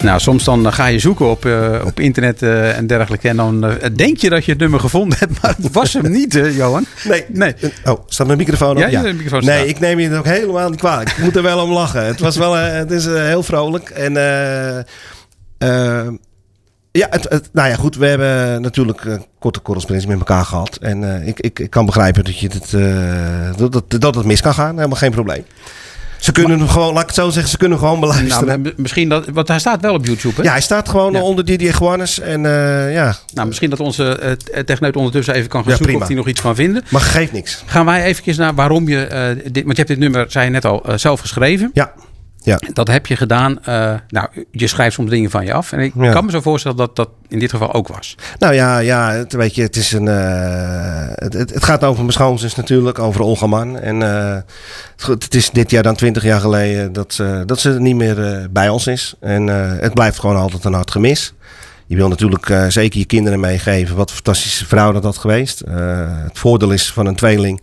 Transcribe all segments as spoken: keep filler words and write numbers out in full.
Nou, soms dan ga je zoeken op, uh, op internet uh, en dergelijke. En dan uh, denk je dat je het nummer gevonden hebt. Maar het was hem niet, uh, Johan. Nee. nee. Oh, staat mijn microfoon op? Ja, ja. de microfoon nee, staat. Ik neem je het ook helemaal niet kwalijk. Ik moet er wel om lachen. Het was wel, uh, het is uh, heel vrolijk. En uh, uh, ja, het, het, nou ja, goed. We hebben natuurlijk uh, korte correspondentie met elkaar gehad. En uh, ik, ik, ik kan begrijpen dat, je het, uh, dat, dat, dat het mis kan gaan. Helemaal geen probleem. Ze kunnen hem gewoon, laat ik het zo zeggen, ze kunnen gewoon beluisteren. Nou, misschien dat, want hij staat wel op YouTube, hè? Ja, hij staat gewoon ja. onder Didier Juanes. En uh, ja. Nou, misschien dat onze uh, techneut ondertussen even kan gaan ja, zoeken prima. of hij nog iets kan vinden. Maar geeft niks. Gaan wij even naar waarom je, uh, dit, want je hebt dit nummer, zei je net al, uh, zelf geschreven. Ja. Ja. Dat heb je gedaan. Uh, nou, je schrijft soms dingen van je af. En ik ja. kan me zo voorstellen dat dat in dit geval ook was. Nou ja, ja het, weet je, het, is een, uh, het, het, het gaat over mijn schoonzus natuurlijk, over Olga Man. En uh, het, het is dit jaar dan twintig jaar geleden dat, uh, dat ze niet meer uh, bij ons is. En uh, het blijft gewoon altijd een hard gemis. Je wil natuurlijk uh, zeker je kinderen meegeven wat een fantastische vrouw dat had geweest. Uh, het voordeel is van een tweeling.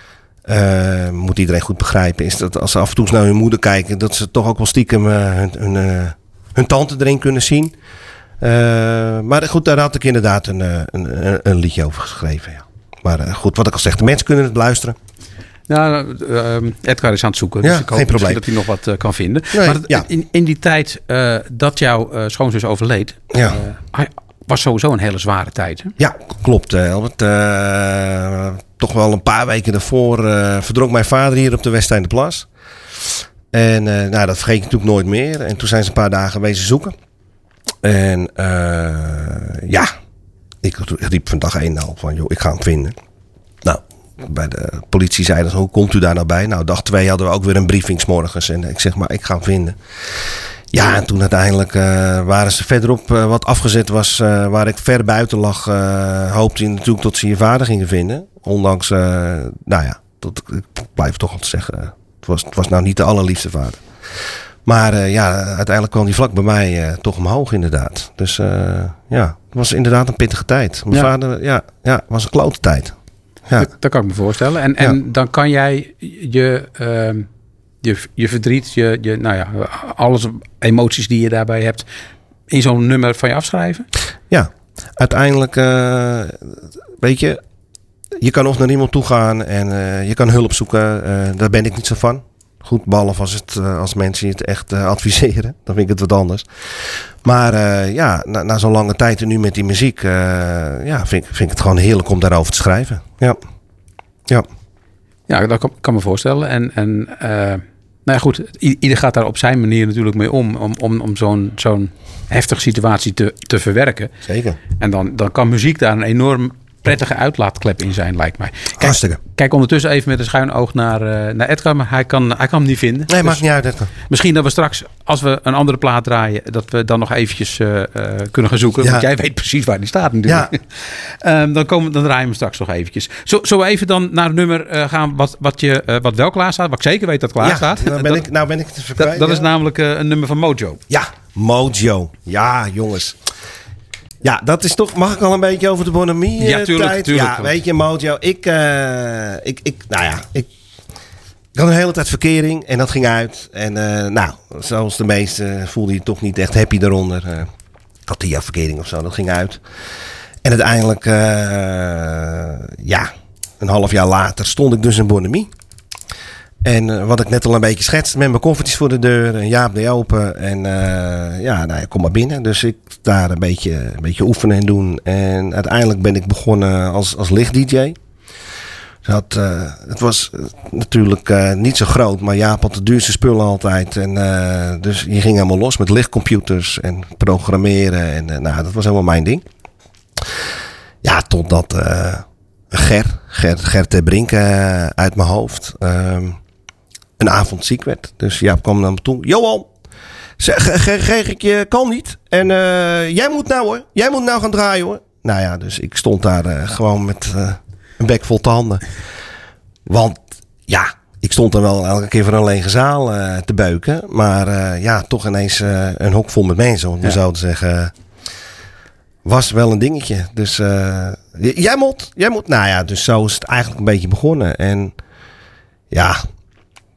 Uh, moet iedereen goed begrijpen, is dat als ze af en toe naar hun moeder kijken, dat ze toch ook wel stiekem uh, hun, hun, uh, hun tante erin kunnen zien. Uh, maar goed, daar had ik inderdaad een, een, een liedje over geschreven. Ja. Maar uh, goed, wat ik al zeg, de mensen kunnen het beluisteren. Nou, uh, Edgar is aan het zoeken. Ja, dus ik hoop geen probleem dat hij nog wat uh, kan vinden. Nee, maar dat, ja. in, in die tijd uh, dat jouw uh, schoonzus overleed, ja. uh, was sowieso een hele zware tijd. Hè? Ja, klopt. Albert. Uh, toch wel een paar weken daarvoor uh, verdronk mijn vader hier op de Westeinderplas. En uh, nou, dat vergeet je natuurlijk nooit meer. En toen zijn ze een paar dagen wezen zoeken. En uh, ja, ik riep van dag één al van, joh, ik ga hem vinden. Nou, bij de politie zeiden ze, hoe komt u daar nou bij? Nou, dag twee hadden we ook weer een briefing 's morgens. En ik zeg maar, ik ga hem vinden. Ja, en toen uiteindelijk uh, waren ze verderop uh, wat afgezet was, uh, waar ik ver buiten lag, uh, hoopte je natuurlijk dat ze je vader gingen vinden. Ondanks, uh, nou ja, dat, ik blijf toch altijd zeggen, uh, het, was, het was nou niet de allerliefste vader. Maar uh, ja, uiteindelijk kwam die vlak bij mij uh, toch omhoog inderdaad. Dus uh, ja, het was inderdaad een pittige tijd. Mijn ja. vader, ja, ja, was een klote tijd. Ja. Dat, dat kan ik me voorstellen. En, en ja. dan kan jij je... Uh... Je, je verdriet, je, je, nou ja, alles, emoties die je daarbij hebt, in zo'n nummer van je afschrijven? Ja, uiteindelijk, uh, weet je, je kan of naar iemand toe gaan en uh, je kan hulp zoeken. Uh, daar ben ik niet zo van. Goed, behalve als, het, uh, als mensen het echt uh, adviseren. Dan vind ik het wat anders. Maar uh, ja, na, na zo'n lange tijd en nu met die muziek, uh, ja, vind, vind ik het gewoon heerlijk om daarover te schrijven. Ja, ja. Ja, dat kan, kan me voorstellen. En, en uh... Nou ja, goed, ieder gaat daar op zijn manier natuurlijk mee om. Om, om, om zo'n, zo'n heftige situatie te, te verwerken. Zeker. En dan, dan kan muziek daar een enorm prettige uitlaatklep in zijn, lijkt mij. Kijk, Hartstikke. Kijk ondertussen even met een schuin oog naar, uh, naar Edgar. Maar hij kan, hij kan hem niet vinden. Nee, dus maakt niet uit, Edgar. Misschien dat we straks, als we een andere plaat draaien, dat we dan nog eventjes uh, uh, kunnen gaan zoeken. Ja. Want jij weet precies waar die staat natuurlijk. Ja. um, dan, komen, dan draaien we hem straks nog eventjes. Zullen we even dan naar een nummer uh, gaan wat, wat, je, uh, wat wel klaar staat? Wat ik zeker weet dat klaar ja, staat. Nou ben, dat, ik, nou ben ik het even kwijt. Dat, dat ja. is namelijk uh, een nummer van Mojo. Ja, Mojo. Ja, jongens. Ja, dat is toch... Mag ik al een beetje over de Bonhomie uh, ja, tuurlijk, tijd? tuurlijk. Ja, weet je, Mojo. Ik, uh, ik, ik, nou ja, ik, ik had een hele tijd verkering en dat ging uit. En uh, nou, zoals de meesten voelde je toch niet echt happy daaronder. Uh, ik had tien jaar verkering of zo, dat ging uit. En uiteindelijk, uh, ja, een half jaar later stond ik dus in Bonhomie. En uh, wat ik net al een beetje schetste, met mijn koffertjes voor de deur. En Jaap deed open. En uh, ja, nou ja, kom maar binnen. Dus ik daar een beetje, een beetje oefenen en doen. En uiteindelijk ben ik begonnen als, als licht-D J. Dat, uh, het was uh, natuurlijk uh, niet zo groot, maar Jaap had de duurste spullen altijd. En, uh, dus je ging helemaal los met lichtcomputers en programmeren. En uh, nou, dat was helemaal mijn ding. Ja, totdat uh, Ger, Ger, Ger ter Brink uh, uit mijn hoofd... Uh, een avond ziek werd. Dus Jaap kwam naar me toe. Johan, zeg, Ger, ik je kan niet. En uh, jij moet nou hoor. Jij moet nou gaan draaien hoor. Nou ja, dus ik stond daar uh, gewoon met uh, een bek vol tanden. Want ja, ik stond dan wel elke keer voor een lege zaal uh, te beuken. Maar uh, ja, toch ineens uh, een hok vol met mensen, om het ja. maar zo te zeggen. Was wel een dingetje. Dus uh, jij moet, jij moet. Nou ja, dus zo is het eigenlijk een beetje begonnen. En ja...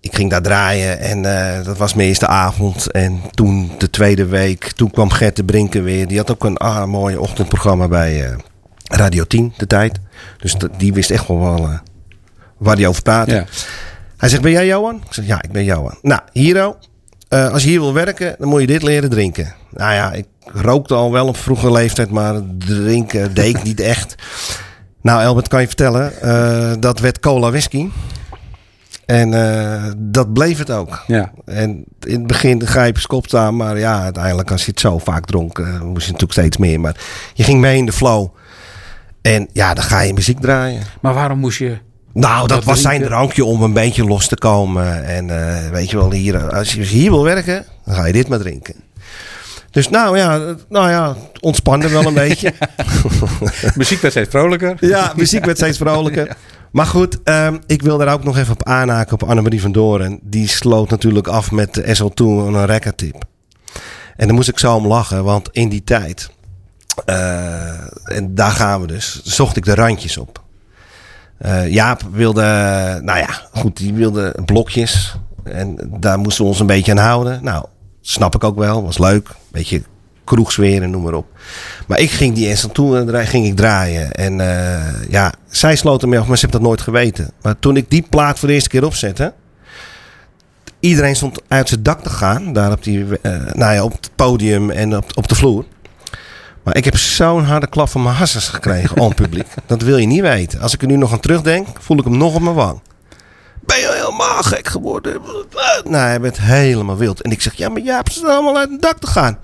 ik ging daar draaien en uh, dat was mijn eerste avond. En toen de tweede week, toen kwam Gert de Brinken weer. Die had ook een ah, mooi ochtendprogramma bij uh, Radio tien, de tijd. Dus d- die wist echt wel wel uh, waar hij over praatte. Ja. Hij zegt, ben jij Johan? Ik zeg, ja, ik ben Johan. Nou, Hiro, uh, als je hier wil werken, dan moet je dit leren drinken. Nou ja, ik rookte al wel op vroege leeftijd, maar drinken deed ik niet echt. Nou, Albert, kan je vertellen, uh, dat werd cola whisky. En uh, dat bleef het ook. Ja. En in het begin ga je op je kop staan, maar ja, uiteindelijk als je het zo vaak dronk, uh, moest je natuurlijk steeds meer. Maar je ging mee in de flow. En ja, dan ga je muziek draaien. Maar waarom moest je... Nou, dat, dat was zijn drankje om een beetje los te komen. En uh, weet je wel, hier, als je hier wil werken, dan ga je dit maar drinken. Dus nou ja, nou ja, ontspannen wel een beetje. Muziek werd steeds vrolijker. Ja, muziek werd steeds vrolijker. Ja. Maar goed, um, ik wil daar ook nog even op aanhaken op Annemarie van Doorn. Die sloot natuurlijk af met de S L twee een recordtip. En daar moest ik zo om lachen, want in die tijd, uh, en daar gaan we dus, zocht ik de randjes op. Uh, Jaap wilde, nou ja, goed, die wilde blokjes. En daar moesten we ons een beetje aan houden. Nou, snap ik ook wel, was leuk. Beetje kroegsfeer en noem maar op. Maar ik ging die S L twee ging ik draaien. En uh, ja, zij sloten me af, maar ze heeft dat nooit geweten. Maar toen ik die plaat voor de eerste keer opzette, iedereen stond uit zijn dak te gaan. Daar op, die, uh, nou ja, op het podium en op, op de vloer. Maar ik heb zo'n harde klap van mijn hasses gekregen on publiek. Dat wil je niet weten. Als ik er nu nog aan terugdenk, voel ik hem nog op mijn wang. Ben je helemaal gek geworden? Nou, hij werd helemaal wild. En ik zeg, ja, maar Jaap, ze staan allemaal uit het dak te gaan.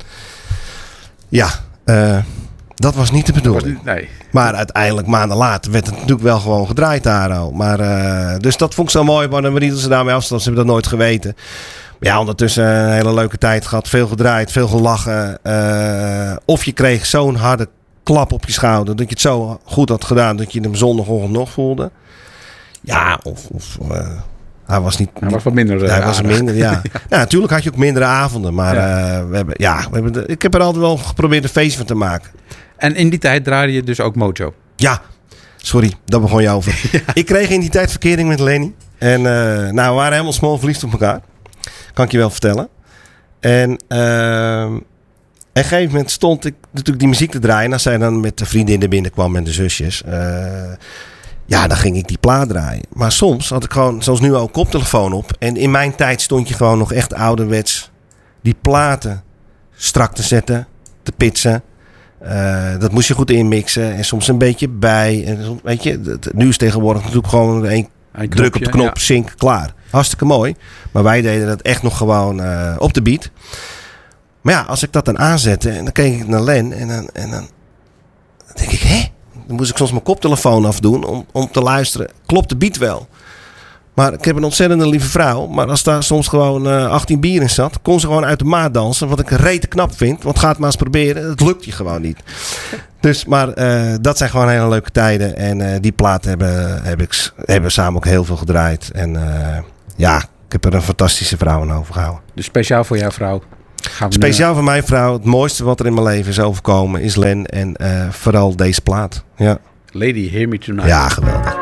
Ja, uh, dat was niet de bedoeling. Nee. Maar uiteindelijk, maanden later, werd het natuurlijk wel gewoon gedraaid daar al. Maar, uh, dus dat vond ik zo mooi. Maar dan ze daarmee afstand, ze hebben dat nooit geweten. Maar ja, ondertussen een hele leuke tijd gehad. Veel gedraaid, veel gelachen. Uh, of je kreeg zo'n harde klap op je schouder. Dat je het zo goed had gedaan dat je hem zondagochtend nog voelde. Ja, of... of uh, hij was niet. Hij was wat minder. Uh, hij was minder, ja. ja. Nou, natuurlijk had je ook mindere avonden. Maar ja. Uh, we hebben, ja, we hebben de, ik heb er altijd wel geprobeerd een feest van te maken. En in die tijd draaide je dus ook Mojo? Ja. Sorry, daar begon je over. Ja. Ik kreeg in die tijd verkering met Lenny. En uh, nou, we waren helemaal smal verliefd op elkaar. Kan ik je wel vertellen. En uh, op een gegeven moment stond ik natuurlijk die muziek te draaien. Als zij dan met de vriendinnen binnenkwam en de zusjes. Uh, ja, dan ging ik die plaat draaien. Maar soms had ik gewoon, zoals nu ook, koptelefoon op. En in mijn tijd stond je gewoon nog echt ouderwets die platen strak te zetten, te pitsen. Uh, dat moest je goed inmixen. En soms een beetje bij. En, weet je, nu is tegenwoordig natuurlijk gewoon één druk op de knop, ja. Sync, klaar. Hartstikke mooi. Maar wij deden dat echt nog gewoon uh, op de beat. Maar ja, als ik dat dan aanzette en dan keek ik naar Len en dan, en dan denk ik, hè? Dan moest ik soms mijn koptelefoon afdoen om, om te luisteren. Klopt de beat wel? Maar ik heb een ontzettende lieve vrouw. Maar als daar soms gewoon uh, achttien bier in zat, kon ze gewoon uit de maat dansen. Wat ik rete knap vind. Want ga het maar eens proberen. Het lukt je gewoon niet. Dus, maar uh, dat zijn gewoon hele leuke tijden. En uh, die plaat hebben, heb ik, hebben we samen ook heel veel gedraaid. En uh, ja, ik heb er een fantastische vrouw aan overgehouden. Dus speciaal voor jouw vrouw? Gaan we speciaal nu... voor mijn vrouw. Het mooiste wat er in mijn leven is overkomen is Len. En uh, vooral deze plaat. Ja. Lady, Hear Me Tonight. Ja, geweldig.